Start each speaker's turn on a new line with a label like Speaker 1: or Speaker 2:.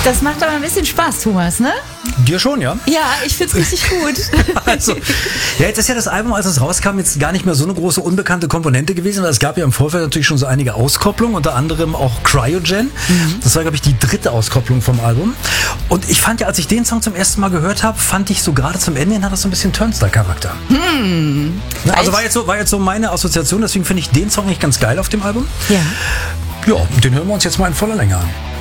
Speaker 1: Das macht aber ein bisschen Spaß, Thomas, ne?
Speaker 2: Dir schon, ja?
Speaker 1: Ja, ich find's richtig gut.
Speaker 2: Also, ja, jetzt ist ja das Album, als es rauskam, jetzt gar nicht mehr so eine große unbekannte Komponente gewesen, weil es gab ja im Vorfeld natürlich schon so einige Auskopplungen, unter anderem auch Cryogen. Das war, glaube ich, die dritte Auskopplung vom Album. Und ich fand ja, als ich den Song zum ersten Mal gehört habe, fand ich so gerade zum Ende hin hat das so ein bisschen Turnstile-Charakter. Also war jetzt so meine Assoziation, deswegen finde ich den Song nicht ganz geil auf dem Album.
Speaker 1: Ja.
Speaker 2: Ja, den hören wir uns jetzt mal in voller Länge an.